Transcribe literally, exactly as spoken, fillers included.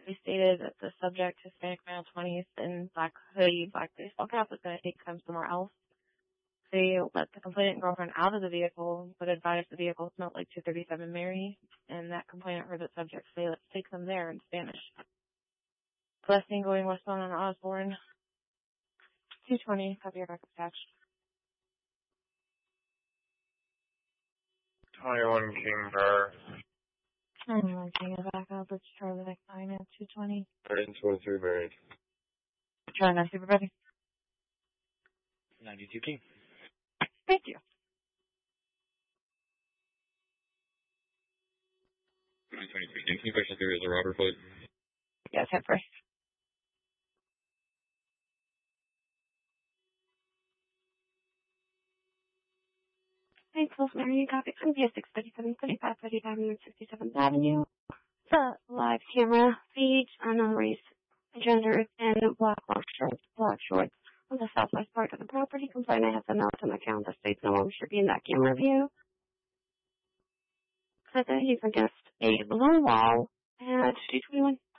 They stated that the subject, Hispanic male, twenties, in black hoodie, black baseball cap, was going to take them somewhere else. They let the complainant girlfriend out of the vehicle, but advised the vehicle smelled like two thirty-seven Mary, and that complainant heard the subject say, "Let's take them there," in Spanish. Blessing going westbound on Osborne. two twenty, copy your backup attached. twenty-one King Power. twenty-one King is back up. Let's try the next line at two twenty. one twenty-three Mary. Try that, everybody. ninety-two King. Thank you. nine twenty-three King. Can you push us through as a robber, please? Yes, head first. Thanks, Mary. You copy previous six thirty-seven, thirty-five, thirty-five, sixty-seventh Avenue. The live camera feeds unknown race, gender, and black long shorts, black shorts on the southwest part of the property. Complainant has a note on the account that states no one should be in that camera view. Said that he's against a blue wall at two twenty-one.